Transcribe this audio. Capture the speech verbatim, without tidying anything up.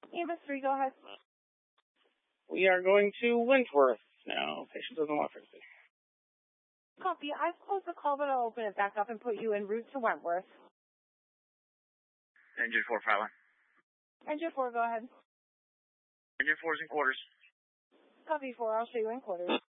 Ambus three, go ahead. We are going to Wentworth now. Patient doesn't want fifty. Copy. I've closed the call, but I'll open it back up and put you en route to Wentworth. Engine four, Fryline. Engine four, go ahead. Engine four is in quarters. Copy four, I'll show you in quarters.